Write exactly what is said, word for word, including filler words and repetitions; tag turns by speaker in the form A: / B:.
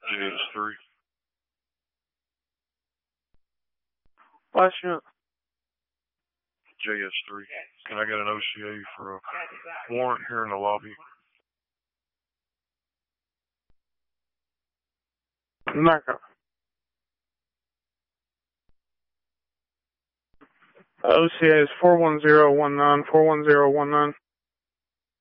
A: J S three.
B: Last unit.
A: J S three. Can I get an O C A for a warrant here in the lobby?
B: Narco. O C A is four one zero one nine, four one zero one nine.